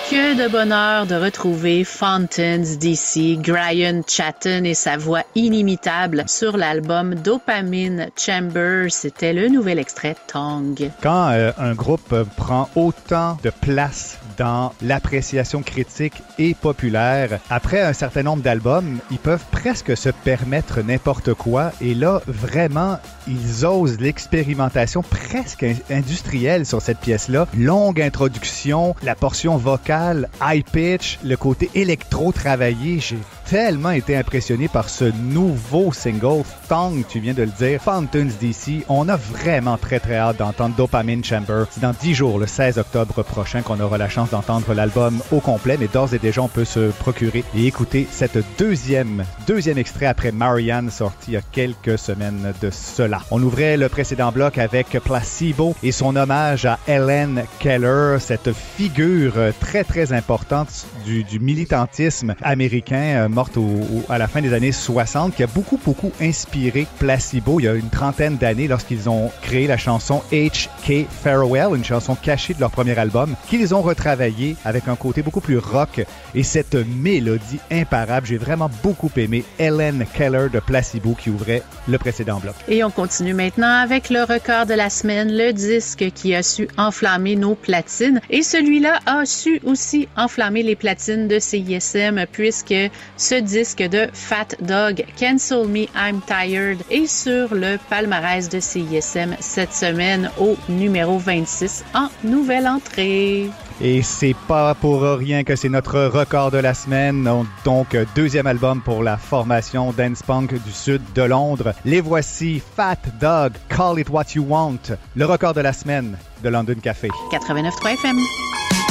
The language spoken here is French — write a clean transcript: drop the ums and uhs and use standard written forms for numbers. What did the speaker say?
Que de bonheur de retrouver Fountains DC, Brian Chatton et sa voix inimitable sur l'album Dopamine Chamber. C'était le nouvel extrait Tongue. Quand un groupe prend autant de place dans l'appréciation critique et populaire, après un certain nombre d'albums, ils peuvent presque se permettre n'importe quoi. Et là, vraiment, ils osent l'expérimentation presque industrielle sur cette pièce-là. Longue introduction, la portion vocale, high pitch, le côté électro travaillé. J'ai tellement été impressionné par ce nouveau single, Tongue, tu viens de le dire, Fountains DC. On a vraiment très très hâte d'entendre Dopamine Chamber. C'est dans 10 jours, le 16 octobre prochain, qu'on aura la chance d'entendre l'album au complet, mais d'ores et déjà, on peut se procurer et écouter cette deuxième extrait après Marianne, sorti il y a quelques semaines de cela. On ouvrait le précédent bloc avec Placebo et son hommage à Helen Keller, cette figure très très importante du militantisme américain, morte à la fin des années 60, qui a beaucoup inspiré Placebo il y a une trentaine d'années lorsqu'ils ont créé la chanson H.K. Farewell, une chanson cachée de leur premier album, qu'ils ont retravaillé avec un côté beaucoup plus rock et cette mélodie imparable. J'ai vraiment beaucoup aimé Helen Keller de Placebo qui ouvrait le précédent bloc. Et on continue maintenant avec le record de la semaine, le disque qui a su enflammer nos platines. Et celui-là a su aussi enflammer les platines de CISM puisque ce disque de Fat Dog, Cancel Me, I'm Tired, est sur le palmarès de CISM cette semaine au numéro 26 en nouvelle entrée. Et c'est pas pour rien que c'est notre record de la semaine. Donc, deuxième album pour la formation Dance Punk du sud de Londres. Les voici, Fat Dog, Call It What You Want. Le record de la semaine de London Café. 89.3 FM.